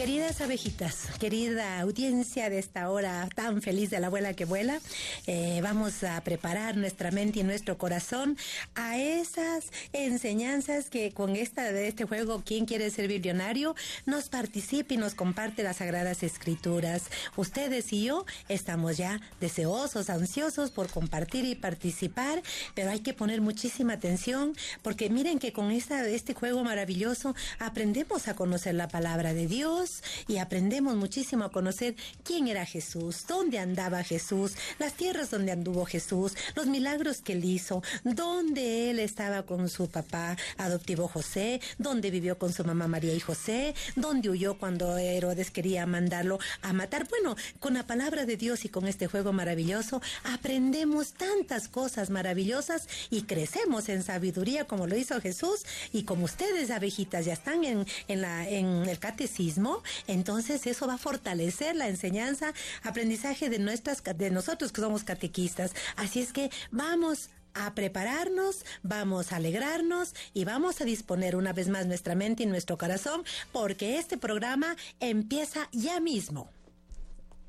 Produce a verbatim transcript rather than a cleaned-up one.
Queridas abejitas, querida audiencia de esta hora tan feliz de la abuela que vuela, eh, vamos a preparar nuestra mente y nuestro corazón a esas enseñanzas que con esta de este juego ¿Quién quiere ser billonario? Nos participe y nos comparte las Sagradas Escrituras. Ustedes y yo estamos ya deseosos, ansiosos por compartir y participar, pero hay que poner muchísima atención porque miren que con esta, este juego maravilloso aprendemos a conocer la palabra de Dios y aprendemos muchísimo a conocer quién era Jesús, dónde andaba Jesús, las tierras donde anduvo Jesús, los milagros que él hizo, dónde él estaba con su papá adoptivo José, dónde vivió con su mamá María y José, dónde huyó cuando Herodes quería mandarlo a matar. Bueno, con la palabra de Dios y con este juego maravilloso aprendemos tantas cosas maravillosas y crecemos en sabiduría como lo hizo Jesús. Y como ustedes, abejitas, ya están en, en, la, en el catecismo, entonces eso va a fortalecer la enseñanza, aprendizaje de nuestras, de nosotros que somos catequistas. Así es que vamos a prepararnos, vamos a alegrarnos y vamos a disponer una vez más nuestra mente y nuestro corazón porque este programa empieza ya mismo.